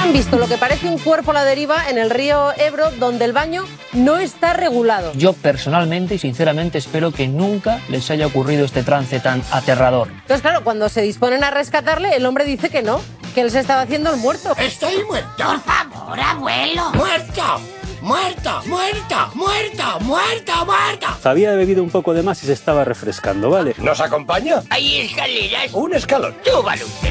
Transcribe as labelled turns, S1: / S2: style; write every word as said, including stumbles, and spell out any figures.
S1: han visto lo que parece un cuerpo a la deriva en el río Ebro, donde el baño no está regulado.
S2: Yo personalmente y sinceramente espero que nunca les haya ocurrido este trance tan aterrador.
S1: Entonces, claro, cuando se disponen a rescatarle, el hombre dice que no, que él se estaba haciendo el muerto.
S3: Estoy muerto.
S4: Por favor, abuelo.
S3: Muerto. ¡Muerta! ¡Muerta! ¡Muerta! ¡Muerta! ¡Muerta!
S5: Había bebido un poco de más y se estaba refrescando, ¿vale?
S3: ¿Nos acompaña?
S4: Hay escaleras.
S3: Un escalón.
S4: Súbalo.